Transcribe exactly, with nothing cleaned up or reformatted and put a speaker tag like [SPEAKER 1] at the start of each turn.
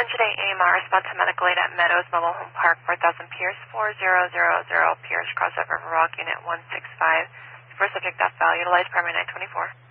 [SPEAKER 1] today, A M R, response to medical aid at Meadows Mobile Home Park, four thousand Pierce, four zero zero zero Pierce, crossover River Rock, Unit one six five. First subject, death value, utilized primary nine twenty-four.